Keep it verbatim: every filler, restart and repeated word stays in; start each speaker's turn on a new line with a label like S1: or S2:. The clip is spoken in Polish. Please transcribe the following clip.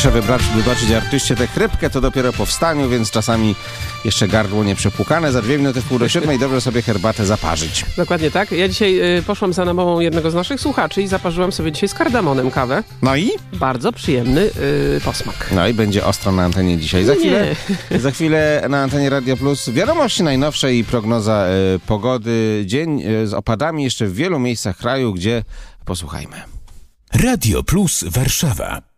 S1: Proszę wybrać, wybaczyć artyście tę chrypkę, to dopiero po wstaniu, więc czasami jeszcze gardło nieprzepłukane. Za dwie minuty w pół do siódmej dobrze sobie herbatę zaparzyć.
S2: Dokładnie tak. Ja dzisiaj y, poszłam za namową jednego z naszych słuchaczy i zaparzyłam sobie dzisiaj z kardamonem kawę.
S1: No i?
S2: Bardzo przyjemny y, posmak.
S1: No i będzie ostro na antenie dzisiaj. Za chwilę, za chwilę na antenie Radio Plus wiadomości najnowsze i prognoza y, pogody. Dzień y, z opadami jeszcze w wielu miejscach kraju, gdzie posłuchajmy.
S3: Radio Plus Warszawa.